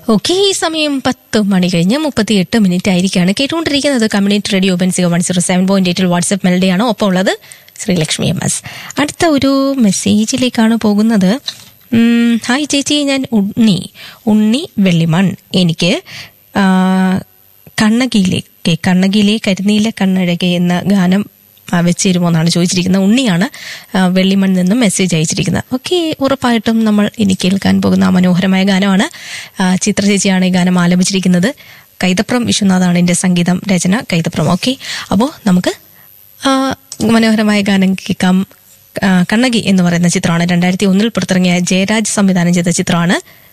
Okay, ഈ സമയം 10 മണി കഴിഞ്ഞ് 38 ആയിരിക്കാണ്. കേട്ടുകൊണ്ടിരിക്കുന്നത് കമ്മ്യൂണിറ്റി റേഡിയോ ബെൻസിക 107.8 വാട്സ്ആപ്പ് മെലഡിയാണ്. ഒപ്പം ഉള്ളത് ശ്രീലക്ഷ്മി MS. അടുത്ത ഒരു മെസ്സേജിലേക്കാണ് പോകുന്നത്. ഹായ് ചേച്ചി, ഞാൻ ഉണ്ണി വെള്ളിമൺ. എനിക്ക് കണ്ണകിയിലെ കരിനീല കണ്ണഴകെ എന്ന ഗാനം വെച്ചേരുമോ എന്നാണ് ചോദിച്ചിരിക്കുന്നത്. ഉണ്ണിയാണ് വെള്ളിമണ്ണിൽ നിന്നും മെസ്സേജ് അയച്ചിരിക്കുന്നത്. ഓക്കെ, ഉറപ്പായിട്ടും നമ്മൾ ഇനി കേൾക്കാൻ പോകുന്ന ആ മനോഹരമായ ഗാനമാണ്. ചിത്ര ചേച്ചിയാണ് ഈ ഗാനം ആലപിച്ചിരിക്കുന്നത്. കൈതപ്രം വിശ്വനാഥാണ് എൻ്റെ സംഗീതം രചന കൈതപ്രം. ഓക്കെ, അപ്പോൾ നമുക്ക് മനോഹരമായ ഗാനം കേൾക്കാം. കണ്ണകി എന്ന് പറയുന്ന ചിത്രമാണ് 2001 പുറത്തിറങ്ങിയ ജയരാജ് സംവിധാനം ചെയ്ത ചിത്രമാണ്